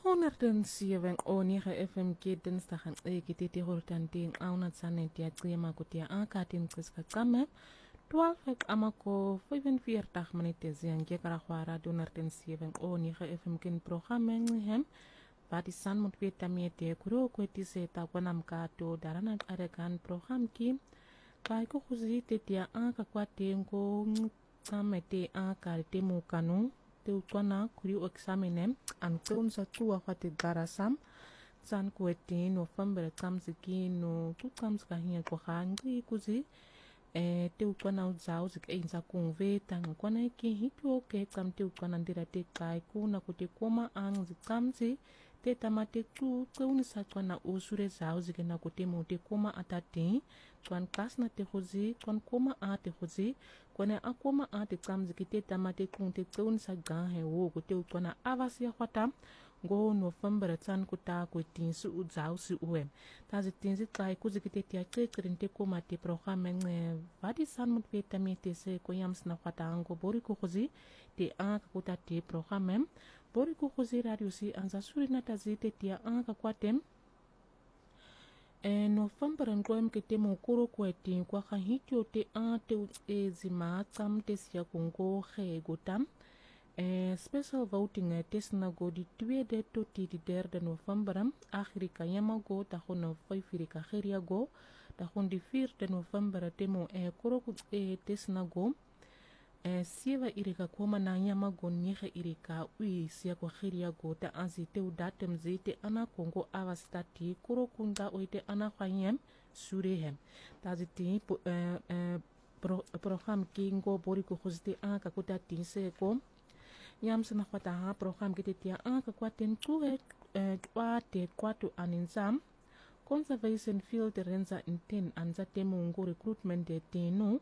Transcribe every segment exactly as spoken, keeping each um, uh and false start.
honderdzeven o negen F M ke dinsdag en eke tete hortanting auna tsanet ya tsema kutia akatin tsiska kame twaalf ek amako vijfenveertig minute zian ke karakhwara honderdzeven o negen F M kin programme ngihem Bati san moet weta miete kuro kweti seta kwanam kato darana arekan program ki kai ko khuzi tetia aka kwatengo tsamete aka temu kanu te utwana kuri examinem an tunza tuwa kwati garasam san kweti no fambere kamsiki no tukamska hiya kwa hangi kuzi e te utwana uzao zik einza kunve tanga kwana iki hito ke kam te utwana ndira te kai kuna kuti koma ang zikamzi te tamate tu tuni sa twana usure zao zikena kuti mote koma atati twan kasna te khuzi twan koma ate khuzi kwana akoma ate kamzi te tamate kunte tuni sa gahe wo kuti twana avasi ya khwata ngo November tsan kuta kuti su uzao si uwe tazi tinzi kai kuzi kite tia krinte koma te programme nge vadi san mut peta miete se ko yams na khwata ngo bori ko khuzi te anka kuta te programme bori ko khuzi radio si anza suri na tazi te tia anka kwatem e November ngoem kete mo kuro kweti kwa khahityo te ate ezima tsam te sia kongo khe gotam Uh, special voting uh, tesna go di tweede tot di derde November Afrika yama go ta hono Afrika Geria go ta hon di vierde November temo e uh, koroku e uh, tesna go e uh, sieva irika koma na yama go nige irika ui sia ko Geria go ta anzi te datum zete ana Kongo avastati koroku nga oite ana khayem surehem ta ziti uh, uh, pro, program kingo boriko khuzte aka kuta tinse ko yam sana kwata ha program kete tia anka kwaten tuwe kwa te kwatu aninzam conservation field renza inten anza temu ngo recruitment de tenu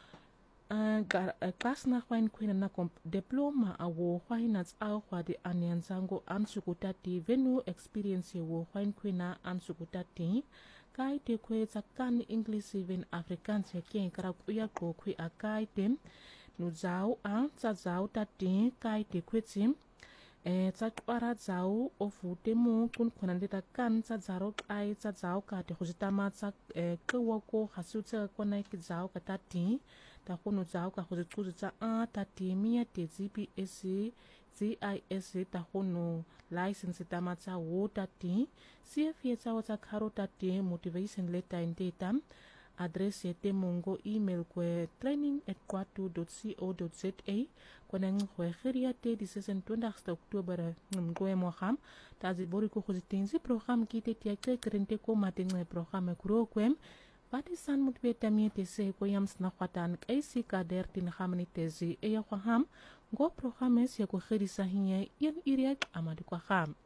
kas na khwain kwena na diploma awo khwainats aw khwadi anyanzango ansukutati venu experience wo khwain kwena ansukutati kai te kwetsa kan english even afrikaans ya ken kara ya ko khwi akai tem nu zao a tsa zao ta te kai te kwetsim e tsa kwara zao ofu temu kun khonande ta kan tsa zaro ai tsa zao ka te khuzitama tsa kwo ko hasutsa kona ki zao ka ta ti ta khono zao ka khuzitsu tsa a ta ti mia te G P S Z I S ta khono license ta ma tsa wo ta ti C F ye tsa wa tsa kharo ta ti motivation letter in data address yete mongo email kwe training at kwatu dot co dot za kwana ngwe khiria te di season twintigste Oktober ngwe mo kham tazi bori ko khuzitenzi program kite tia ke krente ko matengwe program kuro kwem pati san mut beta miete se ko yams na khwatan kai si ka der tin khamni tezi e ya kham go program se ko khiri sahiye yen iriak amadi ko kham